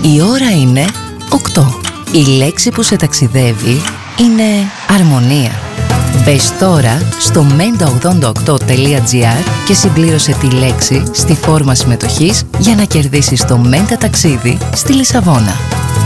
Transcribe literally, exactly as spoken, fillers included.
Η ώρα είναι οκτώ. Η λέξη που σε ταξιδεύει είναι αρμονία. Μπες τώρα στο μέντα ογδόντα οκτώ τελεία τζι άρ και συμπλήρωσε τη λέξη στη φόρμα συμμετοχής για να κερδίσεις το Μέντα ταξίδι στη Λισαβόνα.